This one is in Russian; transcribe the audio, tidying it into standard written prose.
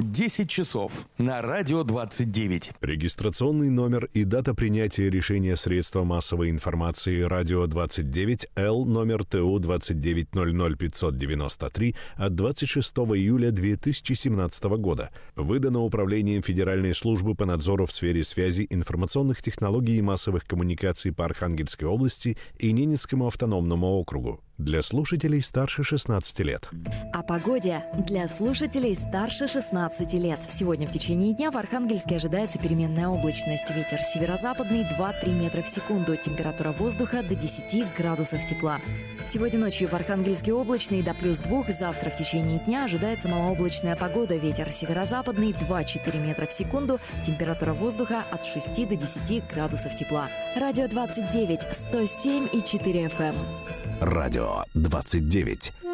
10 часов на радио 29. Регистрационный номер и дата принятия решения средства массовой информации радио 29 Л номер ТУ 2900593 от 26 июля 2017 года. Выдано Управлением Федеральной службы по надзору в сфере связи, информационных технологий и массовых коммуникаций по Архангельской области и Ненецкому автономному округу. Для слушателей старше 16 лет. О погоде для слушателей старше 16 лет. Сегодня в течение дня в Архангельске ожидается переменная облачность. Ветер северо-западный 2-3 метра в секунду. Температура воздуха до 10 градусов тепла. Сегодня ночью в Архангельске облачно и до +2. Завтра в течение дня ожидается малооблачная погода. Ветер северо-западный 2-4 метра в секунду. Температура воздуха от 6 до 10 градусов тепла. Радио 29, 107,4 FM. Радио 29.